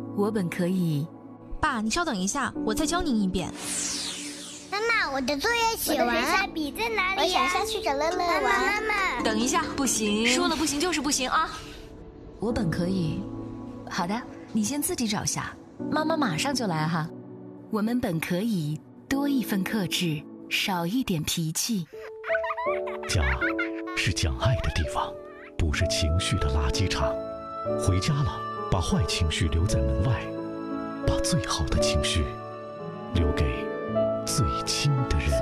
我本可以。 爸，你稍等一下，我再教您一遍。 妈妈，我的作业写完。 下笔在哪里呀？我想下去找乐乐玩。 妈妈， 等一下，不行， 说了不行就是不行啊！ 我本可以。好的，你先自己找下，妈妈马上就来哈。我们本可以多一份克制，少一点脾气。 家是讲爱的地方，不是情绪的垃圾场。回家了，把坏情绪留在门外，把最好的情绪留给最亲的人。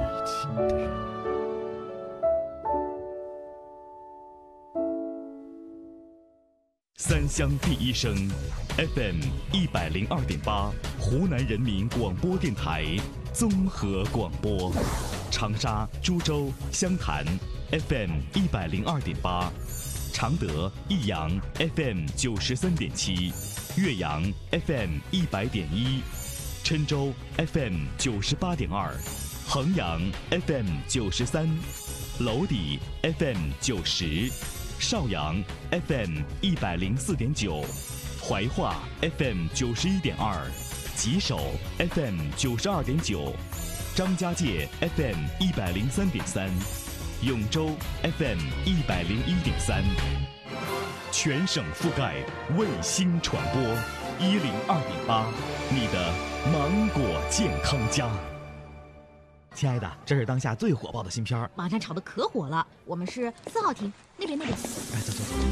三乡第一声 FM 102.8，湖南人民广播电台综合广播，长沙、株洲、湘潭 FM 102.8，常德、益阳 FM 93.7，岳阳 FM 100.1，郴州 FM 98.2，衡阳 FM 93，娄底 FM 90。邵阳 FM 104.9，怀化 FM 91.2，吉首 FM 92.9，张家界 FM 103.3，永州 FM 101.3，全省覆盖卫星传播102.8，你的芒果健康家。 亲爱的，这是当下最火爆的新片儿， 网上炒的可火了。我们是4号厅，那边。哎， 走。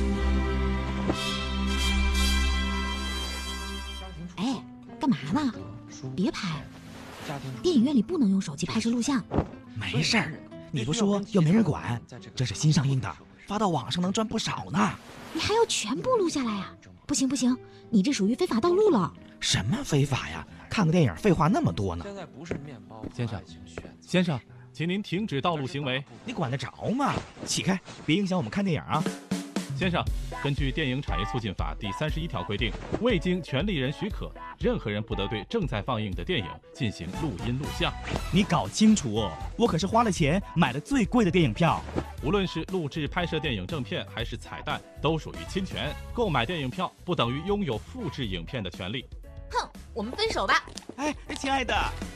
哎，干嘛呢？别拍，电影院里不能用手机拍摄录像。 没事儿，你不说又没人管。这是新上映的，发到网上能赚不少呢。 你还要全部录下来呀？不行，你这属于非法盗录了。 什么非法呀？看个电影废话那么多呢。 现在不是面包。 先生，请您停止盗录行为。 你管得着吗？起开，别影响我们看电影啊！ 先生，根据电影产业促进法第31条规定，未经权利人许可，任何人不得对正在放映的电影进行录音录像。 你搞清楚，我可是花了钱买了最贵的电影票。 无论是录制拍摄电影正片还是彩蛋，都属于侵权。购买电影票不等于拥有复制影片的权利。 哼，我们分手吧。 哎，亲爱的。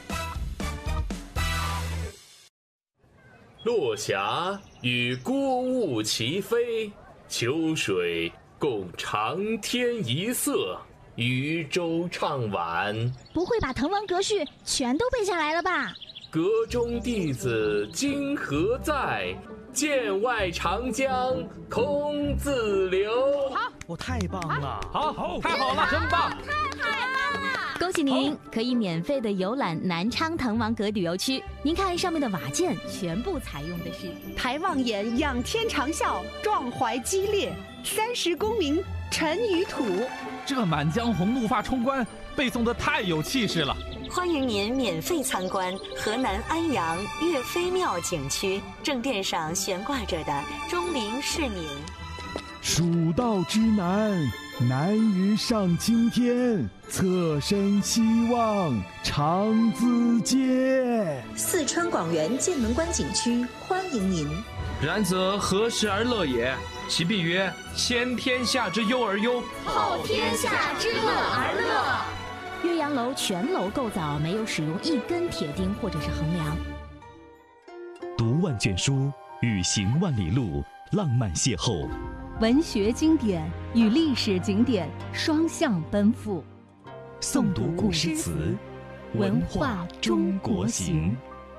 落霞与孤鹜齐飞，秋水共长天一色，渔舟唱晚。 不会把《滕王阁序》全都背下来了吧？ 阁中弟子今何在？剑外长江空自流。 好，我太棒了！ 好，太好了，真棒！ 恭喜您可以免费的游览南昌滕王阁旅游区。您看上面的瓦件，全部采用的是抬望眼，仰天长啸，壮怀激烈，30功名尘与土。 这满江红怒发冲冠，背诵的太有气势了。 欢迎您免费参观河南安阳岳飞庙景区，正殿上悬挂着的钟灵是您。 蜀道之难，难于上青天，侧身西望长自见。 四川广元剑门关景区欢迎您。 然则何时而乐也？其必曰：先天下之忧而忧， 后天下之乐而乐。 岳阳楼全楼构造没有使用一根铁钉或者是横梁。 读万卷书，与行万里路，浪漫邂逅。 文学经典与历史景点双向奔赴， 诵读古诗词，文化中国行。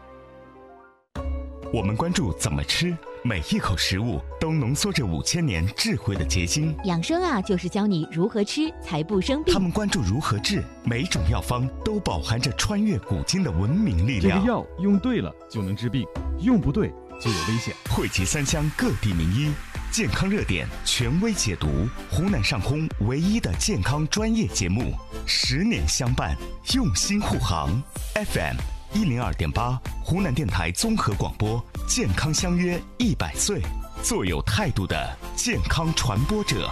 我们关注怎么吃，每一口食物都浓缩着5000年智慧的结晶。 养生啊，就是教你如何吃才不生病。 他们关注如何治，每种药方都饱含着穿越古今的文明力量。 这个药用对了就能治病，用不对就有危险。 汇集三湘各地名医，健康热点权威解读，湖南上空唯一的健康专业节目，10年相伴，用心护航。FM 102.8，湖南电台综合广播，健康相约100岁，做有态度的健康传播者。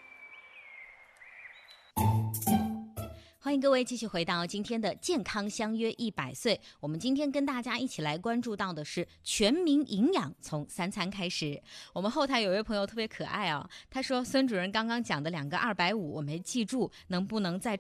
欢迎各位继续回到今天的健康相约100岁。我们今天跟大家一起来关注到的是全民营养，从3餐开始。我们后台有位朋友特别可爱啊，他说孙主任刚刚讲的2个250我没记住，能不能再